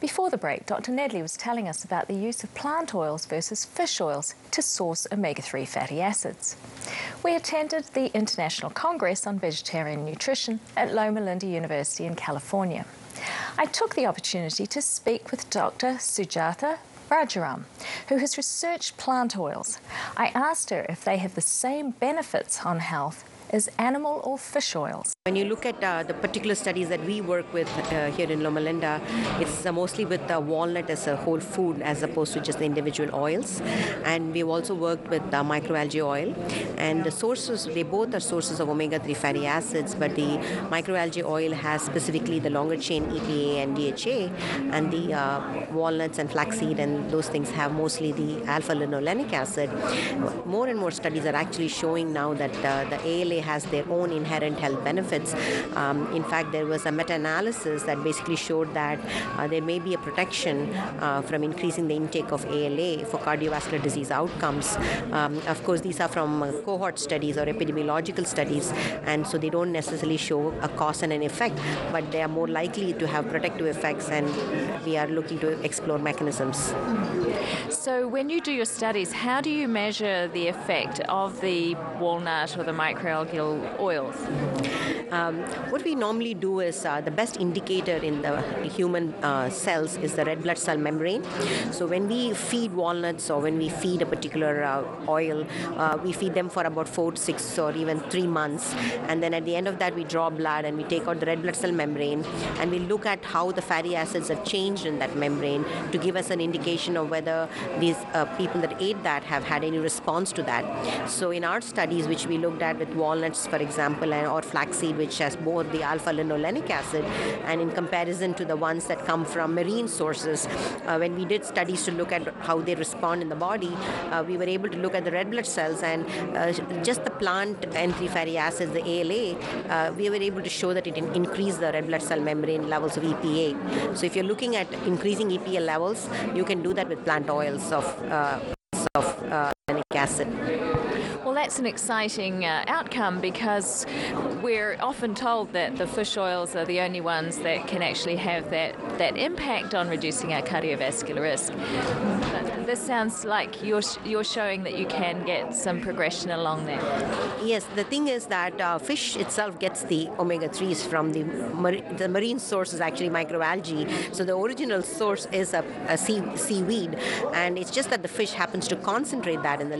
Before the break, Dr. Nedley was telling us about the use of plant oils versus fish oils to source omega-3 fatty acids. We attended the International Congress on Vegetarian Nutrition at Loma Linda University in California. I took the opportunity to speak with Dr. Sujatha Rajaram, who has researched plant oils. I asked her if they have the same benefits on health as animal or fish oils. When you look at the particular studies that we work with here in Loma Linda, it's mostly with walnut as a whole food as opposed to just the individual oils. And we've also worked with microalgae oil. And the sources, they both are sources of omega-3 fatty acids, but the microalgae oil has specifically the longer chain EPA and DHA, and the walnuts and flaxseed and those things have mostly the alpha-linolenic acid. More and more studies are actually showing now that the ALA has their own inherent health benefits. In fact, there was a meta-analysis that basically showed that there may be a protection from increasing the intake of ALA for cardiovascular disease outcomes. Of course, these are from cohort studies or epidemiological studies, and so they don't necessarily show a cause and an effect, but they are more likely to have protective effects, and we are looking to explore mechanisms. So when you do your studies, how do you measure the effect of the walnut or the microalgae oils? What we normally do is the best indicator in the human cells is the red blood cell membrane. So when we feed walnuts or when we feed a particular oil, we feed them for about 4 to 6 or even 3 months. And then at the end of that, we draw blood and we take out the red blood cell membrane and we look at how the fatty acids have changed in that membrane to give us an indication of whether these people that ate that have had any response to that. So in our studies, which we looked at with walnuts, for example, or flaxseed, which has both the alpha-linolenic acid, and in comparison to the ones that come from marine sources, when we did studies to look at how they respond in the body, we were able to look at the red blood cells and just the plant N3 fatty acids, the ALA, we were able to show that it increased the red blood cell membrane levels of EPA. So if you're looking at increasing EPA levels, you can do that with plant oils of acid. Well, that's an exciting outcome, because we're often told that the fish oils are the only ones that can actually have that impact on reducing our cardiovascular risk. But this sounds like you're showing that you can get some progression along that. Yes, the thing is that fish itself gets the omega-3s from the marine source is actually microalgae. So the original source is a seaweed, and it's just that the fish happens to concentrate that in the